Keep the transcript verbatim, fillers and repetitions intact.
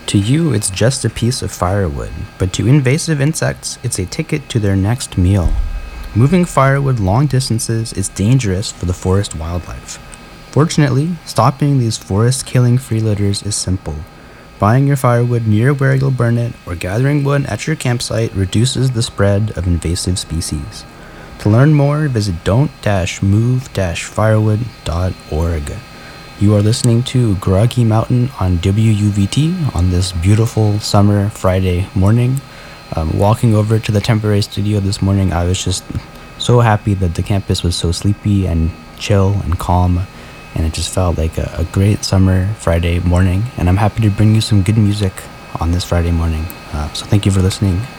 To you, it's just a piece of firewood, but to invasive insects, it's a ticket to their next meal. Moving firewood long distances is dangerous for the forest wildlife. Fortunately, stopping these forest-killing freeloaders is simple. Buying your firewood near where you'll burn it or gathering wood at your campsite reduces the spread of invasive species. To learn more, visit don't move firewood dot org. You are listening to Groggy Mountain on W U V T on this beautiful summer Friday morning. Um, walking over to the temporary studio this morning, I was just so happy that the campus was so sleepy and chill and calm, and it just felt like a, a great summer Friday morning, and I'm happy to bring you some good music on this Friday morning. Uh, so thank you for listening.